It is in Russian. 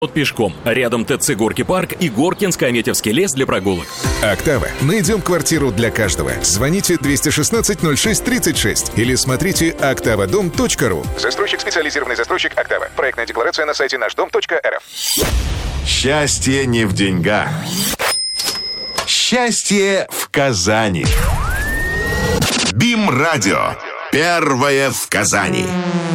пешком. Рядом ТЦ «Горки парк» и Горкинско-Аметьевский лес для прогулок. «Октава». Найдем квартиру для каждого. Звоните 216-06-36 или смотрите oktavadom.ru. Застройщик, специализированный застройщик «Октава». Проектная декларация на сайте нашдом.рф. Счастье не в деньгах. Счастье в Казани. БИМ-радио. Первое в Казани.